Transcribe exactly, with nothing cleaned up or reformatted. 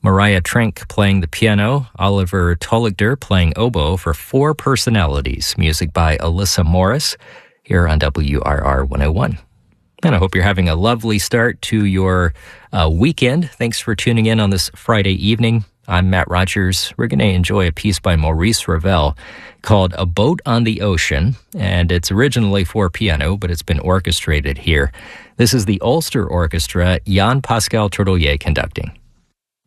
Mariah Trenk playing the piano, Oliver Tolligder playing oboe for Four Personalities, music by Alyssa Morris, here on W R R one oh one. And I hope you're having a lovely start to your uh, weekend. Thanks for tuning in on this Friday evening. I'm Matt Rogers. We're going to enjoy a piece by Maurice Ravel called A Boat on the Ocean, and it's originally for piano, but it's been orchestrated here. This is the Ulster Orchestra, Jan Pascal Tordelier conducting.